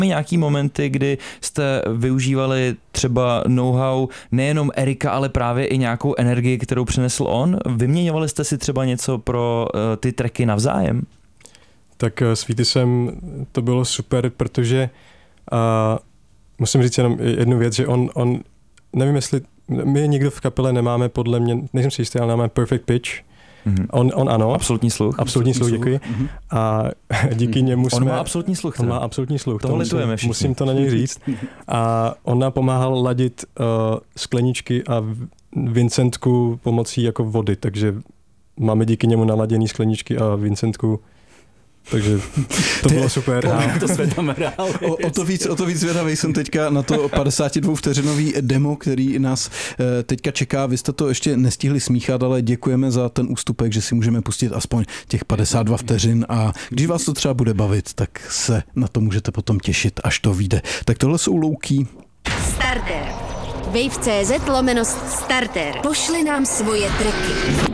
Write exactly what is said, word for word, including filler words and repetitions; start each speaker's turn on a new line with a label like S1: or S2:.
S1: nějaký momenty, kdy jste využívali třeba know-how nejenom Erika, ale právě i nějakou energii, kterou přinesl on? Vyměňovali jste si třeba něco pro uh, ty tracky navzájem?
S2: Tak s Vítisem to bylo super, protože uh, musím říct jenom jednu věc, že on, on nevím, jestli my nikdo v kapele nemáme, podle mě, nejsem si jistý, ale máme perfect pitch. Mm-hmm. On, on ano.
S1: Absolutní sluch.
S2: Absolutní sluch, děkuji. Mm-hmm. A díky němu jsme...
S1: On má absolutní sluch.
S2: On má absolutní sluch.
S1: Toho litujeme všichni.
S2: Musím to na něj říct. A on nám pomáhal ladit uh, skleničky a Vincentku pomocí jako vody, takže máme díky němu naladěný skleničky a Vincentku. Takže to bylo super.
S3: To o, o, to víc, o to víc zvědavý jsem teďka na to padesátidvouvteřinový demo, který nás teďka čeká. Vy jste to ještě nestihli smíchat, ale děkujeme za ten ústupek, že si můžeme pustit aspoň těch padesát dva vteřin a když vás to třeba bude bavit, tak se na to můžete potom těšit, až to vyjde. Tak tohle jsou louky.
S4: Starter. Wave tečka cé zet lomeno starter. Pošli nám svoje tracky.